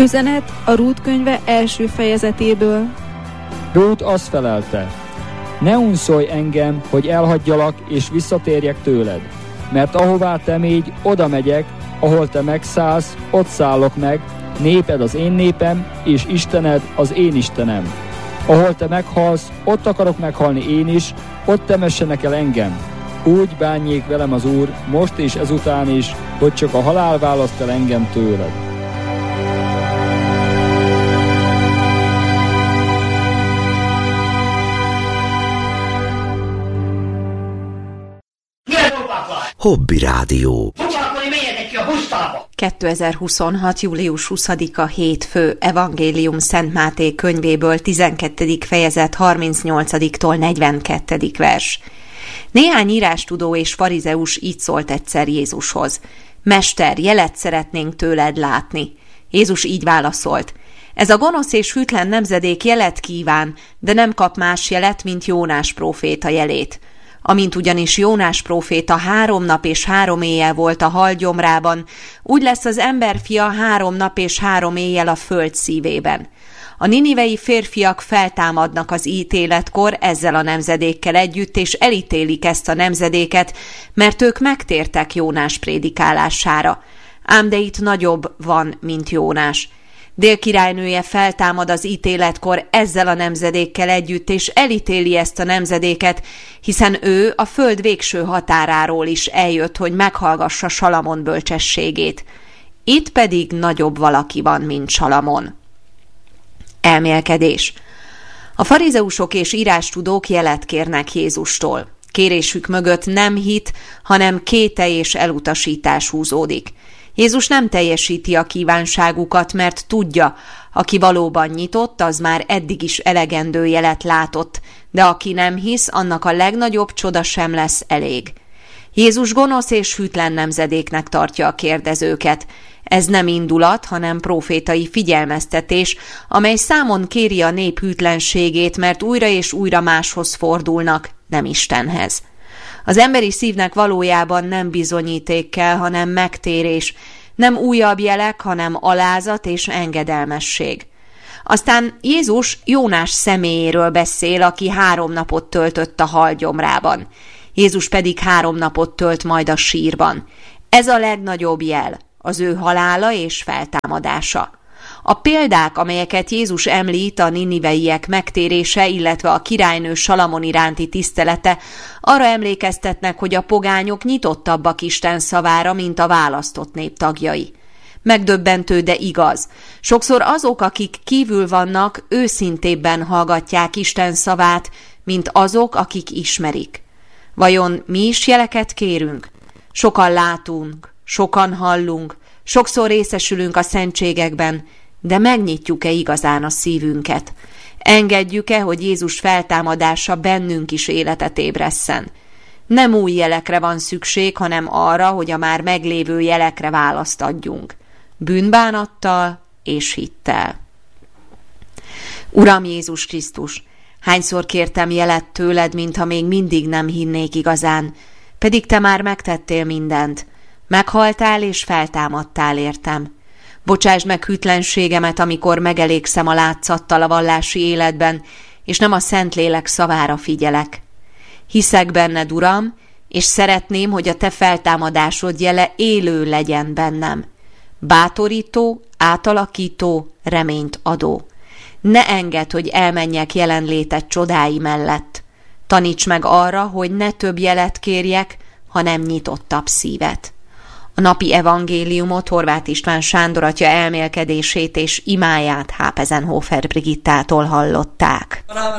Üzenet a Rút könyve első fejezetéből. Rút azt felelte: ne unszolj engem, hogy elhagyjalak és visszatérjek tőled, mert ahová te mégy, oda megyek, ahol te megszállsz, ott szállok meg, néped az én népem, és Istened az én Istenem. Ahol te meghalsz, ott akarok meghalni én is, ott temessenek el engem. Úgy bánjék velem az Úr, most és ezután is, hogy csak a halál választ el engem tőled. Hobby Rádió. 2026. július 20-a hétfő, Evangélium Szent Máté könyvéből 12. fejezet 38-tól 42. vers. Néhány írástudó és farizeus így szólt egyszer Jézushoz: Mester, jelet szeretnénk tőled látni. Jézus így válaszolt: ez a gonosz és hűtlen nemzedék jelet kíván, de nem kap más jelet, mint Jónás próféta jelét. Amint ugyanis Jónás próféta 3 nap és 3 éjjel volt a hal gyomrában, úgy lesz az emberfia 3 nap és 3 éjjel a föld szívében. A ninivei férfiak feltámadnak az ítéletkor ezzel a nemzedékkel együtt, és elítélik ezt a nemzedéket, mert ők megtértek Jónás prédikálására. Ám de itt nagyobb van, mint Jónás. Dél királynője feltámad az ítéletkor ezzel a nemzedékkel együtt, és elítéli ezt a nemzedéket, hiszen ő a föld végső határáról is eljött, hogy meghallgassa Salamon bölcsességét. Itt pedig nagyobb valaki van, mint Salamon. Elmélkedés. A farizeusok és írástudók jelet kérnek Jézustól. Kérésük mögött nem hit, hanem kételj és elutasítás húzódik. Jézus nem teljesíti a kívánságukat, mert tudja, aki valóban nyitott, az már eddig is elegendő jelet látott, de aki nem hisz, annak a legnagyobb csoda sem lesz elég. Jézus gonosz és hűtlen nemzedéknek tartja a kérdezőket. Ez nem indulat, hanem profétai figyelmeztetés, amely számon kéri a nép hűtlenségét, mert újra és újra máshoz fordulnak, nem Istenhez. Az emberi szívnek valójában nem bizonyíték kell, hanem megtérés, nem újabb jelek, hanem alázat és engedelmesség. Aztán Jézus Jónás személyéről beszél, aki 3 napot töltött a hal gyomrában. Jézus pedig 3 napot tölt majd a sírban. Ez a legnagyobb jel, az ő halála és feltámadása. A példák, amelyeket Jézus említ, a niniveiek megtérése, illetve a királynő Salamon iránti tisztelete arra emlékeztetnek, hogy a pogányok nyitottabbak Isten szavára, mint a választott nép tagjai. Megdöbbentő, de igaz. Sokszor azok, akik kívül vannak, őszintébben hallgatják Isten szavát, mint azok, akik ismerik. Vajon mi is jeleket kérünk? Sokan látunk, sokan hallunk, sokszor részesülünk a szentségekben, de megnyitjuk-e igazán a szívünket? Engedjük-e, hogy Jézus feltámadása bennünk is életet ébresszen? Nem új jelekre van szükség, hanem arra, hogy a már meglévő jelekre választ adjunk. Bűnbánattal és hittel. Uram Jézus Krisztus, hányszor kértem jelet tőled, mintha még mindig nem hinnék igazán, pedig te már megtettél mindent. Meghaltál és feltámadtál értem. Bocsásd meg hűtlenségemet, amikor megelégszem a látszattal a vallási életben, és nem a Szentlélek szavára figyelek. Hiszek benned, Uram, és szeretném, hogy a te feltámadásod jele élő legyen bennem. Bátorító, átalakító, reményt adó. Ne engedd, hogy elmenjek jelenléted csodái mellett. Taníts meg arra, hogy ne több jelet kérjek, hanem nyitottabb szívet. A napi evangéliumot Horváth István Sándor atya elmélkedését és imáját Hápezenhofer Brigittától hallották.